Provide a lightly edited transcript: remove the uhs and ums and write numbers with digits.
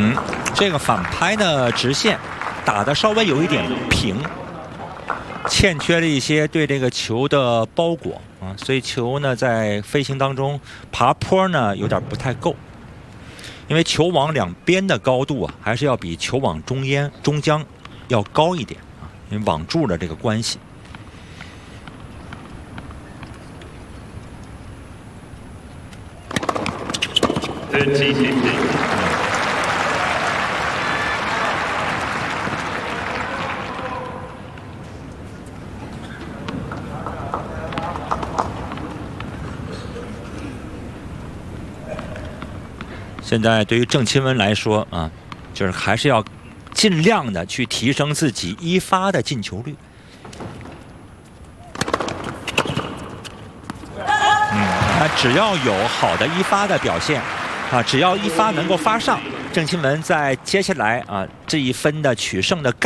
这个反拍的直线打的稍微有一点平，欠缺了一些对这个球的包裹啊，所以球呢在飞行当中爬坡呢有点不太够，因为球网两边的高度啊还是要比球网中央要高一点啊，因为网柱的这个关系。现在对于郑钦文来说啊，就是还是要尽量的去提升自己一发的进球率。他只要有好的一发的表现啊，只要一发能够发上，郑钦文在接下来啊这一分的取胜的